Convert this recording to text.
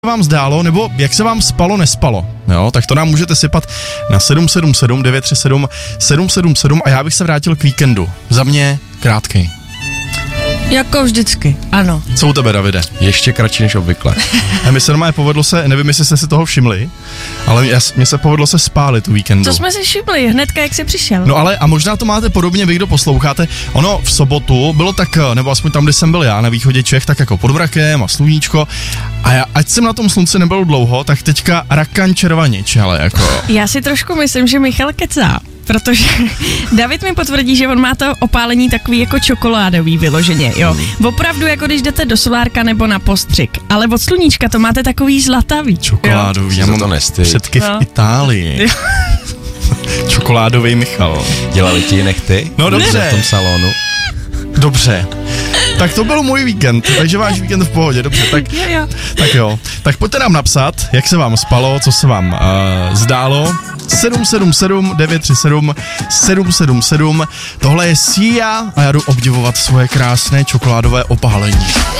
vám zdálo, nebo jak se vám spalo, nespalo, jo, tak to nám můžete sypat na 777 937 777 a já bych se vrátil k víkendu. Za mě krátkej. Jako vždycky, ano. Co u tebe, Davide? Ještě kratší než obvykle. A mi se normálně povedlo se, nevím, jestli jste si toho všimli, ale mně se povedlo se spálit tu víkendu. To jsme si všimli, hnedka jak jsi přišel. No ale a možná to máte podobně vy, kdo posloucháte. Ono v sobotu bylo tak, nebo aspoň tam, kde jsem byl já na východě Čech, tak jako pod mrakem a sluníčko. A já, ať jsem na tom slunci nebyl dlouho, tak teďka rakan červanič, ale jako. Já si trošku myslím, že Michal kecá. Protože David mi potvrdí, že on má to opálení takový jako čokoládový vyloženě, jo. Opravdu jako když jdete do solárka nebo na postřik, ale od sluníčka to máte takový zlatavý. Čokoládový, já mám to nestý. předky v Itálii. Čokoládový Michal. Dělali ti nechty? No dobře. V tom salonu. Dobře. Tak to byl můj víkend, takže váš víkend v pohodě, dobře, tak Jo. Tak jo. Tak pojďte nám napsat, jak se vám spalo, co se vám zdálo. 777 937 777. Tohle je Sia a já jdu obdivovat svoje krásné čokoládové opálení.